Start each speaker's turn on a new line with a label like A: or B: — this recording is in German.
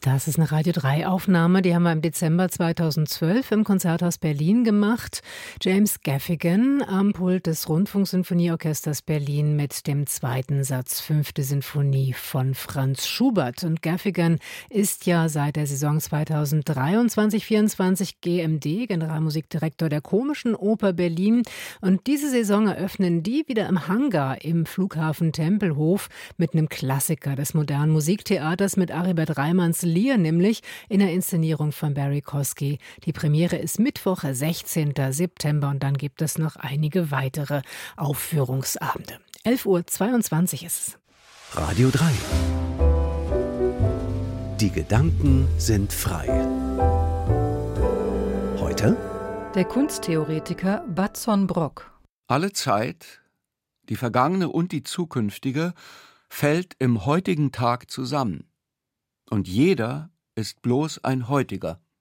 A: Das ist eine Radio 3 Aufnahme, die haben wir im Dezember 2012 im Konzerthaus Berlin gemacht. James Gaffigan am Pult des Rundfunksinfonieorchesters Berlin mit dem zweiten Satz 5. Sinfonie von Franz Schubert. Und Gaffigan ist ja seit der Saison 2023/24 GMD, Generalmusikdirektor der Komischen Oper Berlin. Und diese Saison eröffnen die wieder im Hangar im Flughafen Tempelhof mit einem Klassiker des modernen Musiktheaters, mit Aribert Reimanns Lear, nämlich in der Inszenierung von Barry Kosky. Die Premiere ist Mittwoch, 16. September, und dann gibt es noch einige weitere Aufführungsabende. 11:22 Uhr ist es.
B: Radio 3. Die Gedanken sind frei. Heute
C: der Kunsttheoretiker Batson Brock.
D: Alle Zeit, die vergangene und die zukünftige, fällt im heutigen Tag zusammen. Und jeder ist bloß ein Heutiger.